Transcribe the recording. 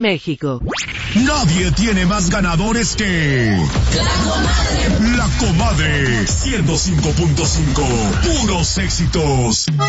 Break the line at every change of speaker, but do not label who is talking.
México.
Nadie tiene más ganadores que... La Comadre 105.5. Puros éxitos.